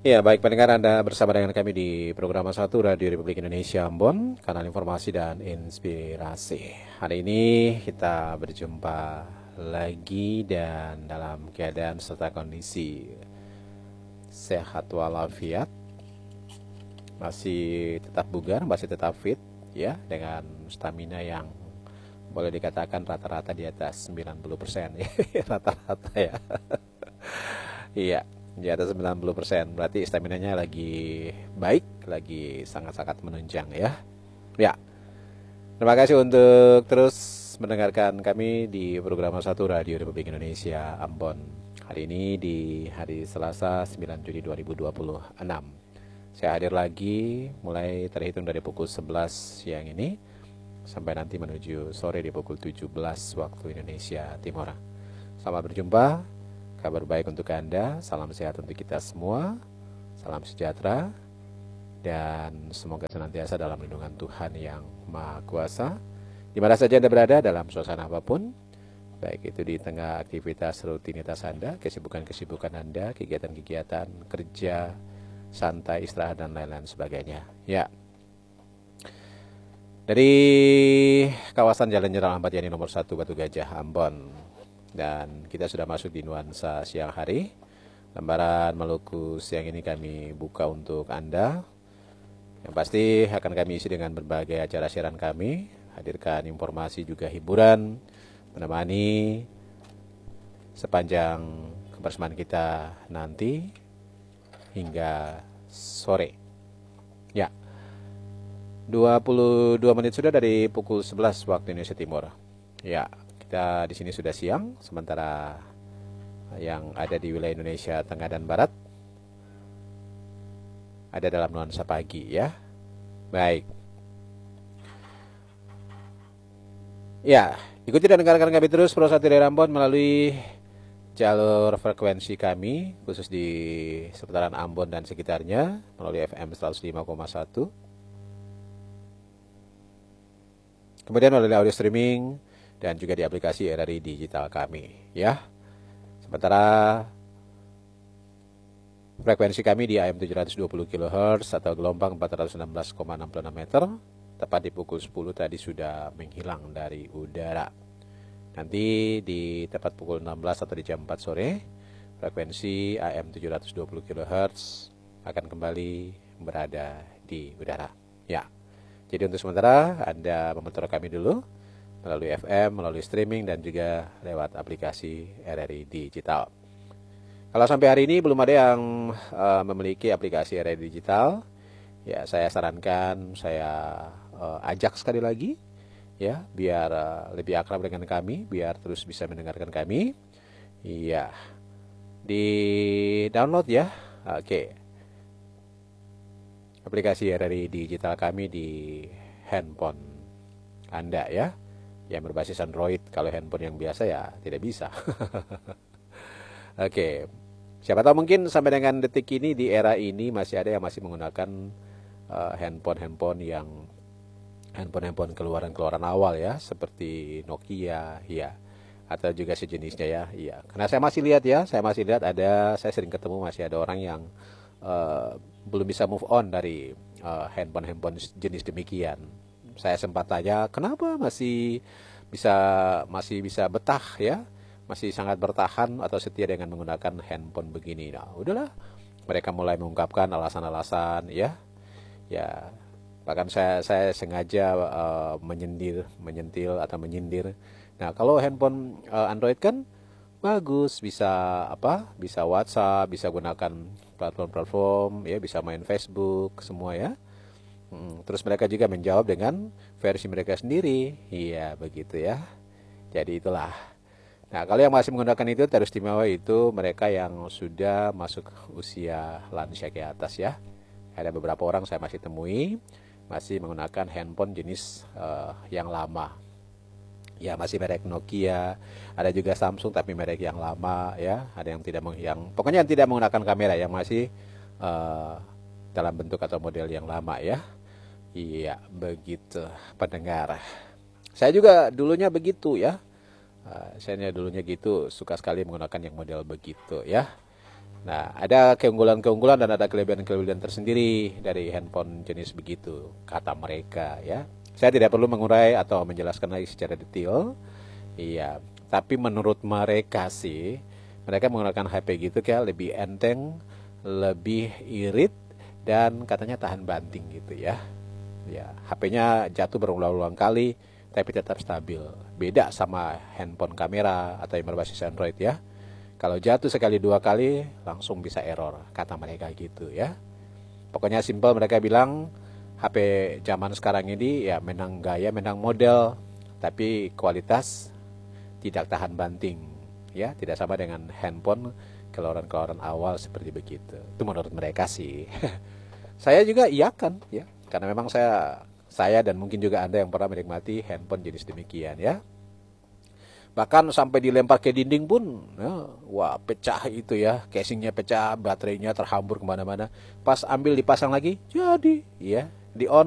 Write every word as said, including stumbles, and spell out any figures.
Ya, baik pendengar, Anda bersama dengan kami di program satu Radio Republik Indonesia Ambon, kanal informasi dan inspirasi. Hari ini kita berjumpa lagi dan dalam keadaan serta kondisi sehat walafiat, masih tetap bugar, masih tetap fit ya, dengan stamina yang boleh dikatakan rata-rata di atas sembilan puluh persen ya, rata-rata ya. Iya, di atas sembilan puluh persen, berarti stamina-nya lagi baik, lagi sangat-sangat menunjang ya. Ya, terima kasih untuk terus mendengarkan kami di program satu Radio Republik Indonesia Ambon. Hari ini di hari Selasa sembilan Juni dua ribu dua puluh enam. Saya hadir lagi mulai terhitung dari pukul sebelas siang ini sampai nanti menuju sore di pukul tujuh belas waktu Indonesia Timur. Selamat berjumpa. Kabar baik untuk Anda, salam sehat untuk kita semua, salam sejahtera, dan semoga senantiasa dalam lindungan Tuhan yang Maha Kuasa. Di mana saja Anda berada, dalam suasana apapun, baik itu di tengah aktivitas rutinitas Anda, kesibukan-kesibukan Anda, kegiatan-kegiatan kerja, santai, istirahat, dan lain-lain sebagainya. Ya, dari kawasan Jalan Jenderal Ahmad Yani nomor satu Batu Gajah, Ambon. Dan kita sudah masuk di nuansa siang hari. Lembaran Maluku siang ini kami buka untuk Anda. Yang pasti akan kami isi dengan berbagai acara siaran kami. Hadirkan informasi juga hiburan, menemani sepanjang kebersamaan kita nanti hingga sore. Ya, dua puluh dua menit sudah dari pukul sebelas waktu Indonesia Timur. Ya, kita di sini sudah siang, sementara yang ada di wilayah Indonesia Tengah dan Barat ada dalam nuansa pagi ya. Baik. Ya, ikuti dan dengarkan kami terus Pro satu dari Ambon melalui jalur frekuensi kami khusus di seputaran Ambon dan sekitarnya melalui F M seratus lima koma satu. Kemudian melalui audio streaming dan juga di aplikasi R R I Digital kami ya. Sementara frekuensi kami di A M tujuh ratus dua puluh kilohertz atau gelombang empat ratus enam belas koma enam enam meter tepat di pukul sepuluh tadi sudah menghilang dari udara. Nanti di tepat pukul enam belas atau di jam empat sore frekuensi A M tujuh ratus dua puluh kilohertz akan kembali berada di udara ya. Jadi untuk sementara Anda memonitor kami dulu melalui F M, melalui streaming, dan juga lewat aplikasi R R I Digital. Kalau sampai hari ini belum ada yang uh, memiliki aplikasi R R I Digital, ya saya sarankan, saya uh, ajak sekali lagi, ya biar uh, lebih akrab dengan kami, biar terus bisa mendengarkan kami. Iya, di download ya, oke. Aplikasi R R I Digital kami di handphone Anda ya. Yang berbasis Android. Kalau handphone yang biasa ya tidak bisa. Oke, siapa tahu mungkin sampai dengan detik ini di era ini masih ada yang masih menggunakan uh, handphone-handphone yang handphone-handphone keluaran-keluaran awal ya, seperti Nokia ya, atau juga sejenisnya ya. Iya, karena saya masih lihat ya, saya masih lihat ada, saya sering ketemu masih ada orang yang uh, belum bisa move on dari uh, handphone-handphone jenis demikian. Saya sempat tanya kenapa masih bisa masih bisa betah ya, masih sangat bertahan atau setia dengan menggunakan handphone begini. Nah, udahlah, mereka mulai mengungkapkan alasan-alasan ya, ya. Bahkan saya saya sengaja uh, menyendir, menyentil atau menyindir. Nah, kalau handphone uh, Android kan bagus, bisa apa? Bisa WhatsApp, bisa gunakan platform-platform ya, bisa main Facebook semua ya. Hmm, terus mereka juga menjawab dengan versi mereka sendiri. Iya, begitu ya. Jadi itulah. Nah, kalau yang masih menggunakan itu terus istimewa itu mereka yang sudah masuk usia lansia ke atas ya. Ada beberapa orang saya masih temui masih menggunakan handphone jenis uh, yang lama. Ya, masih merek Nokia, ada juga Samsung tapi merek yang lama ya. Ada yang tidak yang pokoknya yang tidak menggunakan kamera, yang masih uh, dalam bentuk atau model yang lama ya. Iya, begitu pendengar. Saya juga dulunya begitu ya. Uh, saya dulunya gitu, suka sekali menggunakan yang model begitu ya. Nah, ada keunggulan-keunggulan dan ada kelebihan-kelebihan tersendiri dari handphone jenis begitu, kata mereka ya. Saya tidak perlu mengurai atau menjelaskan lagi secara detail. Iya, tapi menurut mereka sih, mereka menggunakan H P gitu kayak lebih enteng, lebih irit, dan katanya tahan banting gitu ya. Ya, H P-nya jatuh berulang-ulang kali, tapi tetap stabil. Beda sama handphone kamera atau yang berbasis Android ya. Kalau jatuh sekali dua kali langsung bisa error, kata mereka gitu ya. Pokoknya simpel, mereka bilang H P zaman sekarang ini ya menang gaya, menang model, tapi kualitas tidak tahan banting ya, tidak sama dengan handphone keluaran-keluaran awal seperti begitu. Itu menurut mereka sih. Saya juga iyakan ya, karena memang saya saya dan mungkin juga Anda yang pernah menikmati handphone jenis demikian ya. Bahkan sampai dilempar ke dinding pun, ya, wah pecah itu ya, casingnya pecah, baterainya terhambur kemana-mana. Pas ambil dipasang lagi, jadi, ya, di on